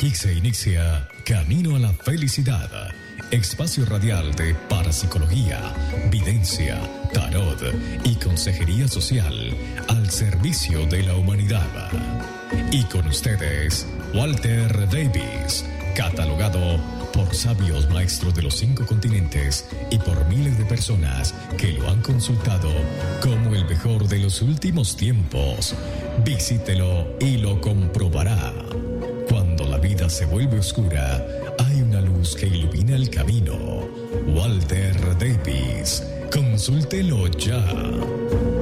Aquí se inicia Camino a la Felicidad, espacio radial de parapsicología, videncia, tarot y consejería social al servicio de la humanidad. Y con ustedes, Walter Davis, catalogado por sabios maestros de los 5 continentes y por miles de personas que lo han consultado como el mejor de los últimos tiempos. Visítelo y lo comprobará. Cuando la vida se vuelve oscura, hay una luz que ilumina el camino. Walter Davis, consúltelo ya.